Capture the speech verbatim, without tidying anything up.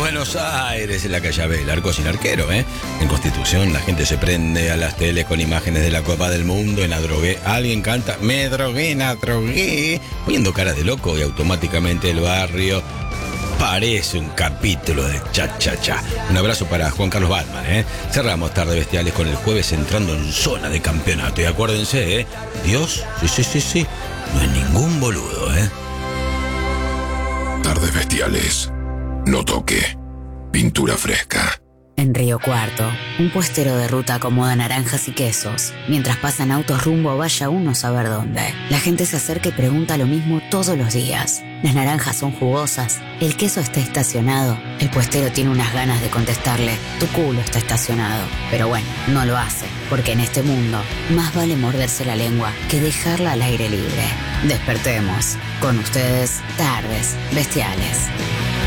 Buenos Aires, en la calle Abel, arco sin arquero, ¿eh? En Constitución la gente se prende a las teles con imágenes de la Copa del Mundo. En la drogué, alguien canta, me drogué, la drogué, poniendo cara de loco y automáticamente el barrio parece un capítulo de Cha Cha Cha. Un abrazo para Juan Carlos Batman, ¿eh? Cerramos Tarde Bestiales con el jueves entrando en zona de campeonato. Y acuérdense, ¿eh? Dios, sí, sí, sí, sí, no es ningún boludo, ¿eh? Tardes Bestiales. No toque. Pintura fresca. En Río Cuarto, un puestero de ruta acomoda naranjas y quesos. Mientras pasan autos rumbo vaya uno a saber dónde. La gente se acerca y pregunta lo mismo todos los días. Las naranjas son jugosas, el queso está estacionado. El puestero tiene unas ganas de contestarle, tu culo está estacionado. Pero bueno, no lo hace, porque en este mundo más vale morderse la lengua que dejarla al aire libre. Despertemos. Con ustedes, Tardes Bestiales.